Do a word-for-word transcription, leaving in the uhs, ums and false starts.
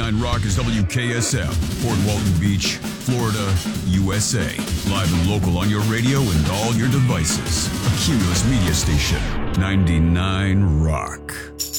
ninety-nine Rock is W K S F, Fort Walton Beach, Florida, U S A. Live and local on your radio and all your devices. A Cumulus Media Station, ninety-nine Rock.